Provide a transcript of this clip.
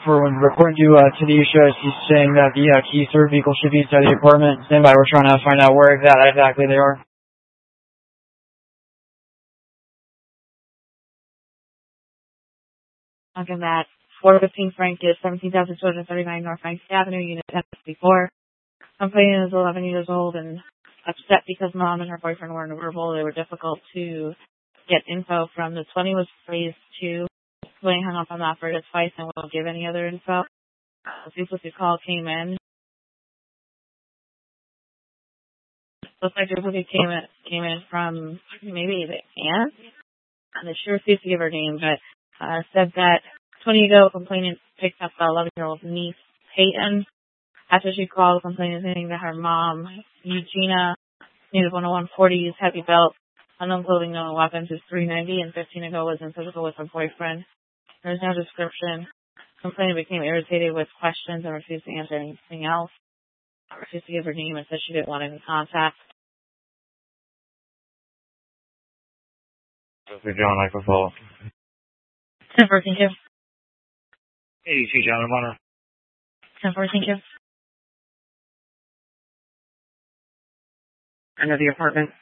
According to the issue, he's saying that the key served vehicle should be inside the apartment. Stand by, we're trying to find out where exactly they are. Talking that 415 Frank is 17,239 North Frank Avenue, Unit 1064. Complaining is 11 years old and upset because mom and her boyfriend were verbal. They were difficult to get info from. The 20 was phase 2. Complaint hung up on the operator twice and won't give any other info. The duplicate call came in. Looks like the duplicate came in from maybe the aunt. And she refused to give her name, but said that 20 ago, complainant picked up the 11-year-old niece, Peyton, after she called complaining saying that her mom, Eugenia, needed 10140's heavy belt, unknown clothing, known weapons is $390, and 15 ago was in physical with her boyfriend. There's no description. Complainant became irritated with questions and refused to answer anything else. Refused to give her name and said she didn't want any contact. Mr. John, I can follow. 10-4, thank you. 82 John, I'm on 10-4, thank you. End of the apartment.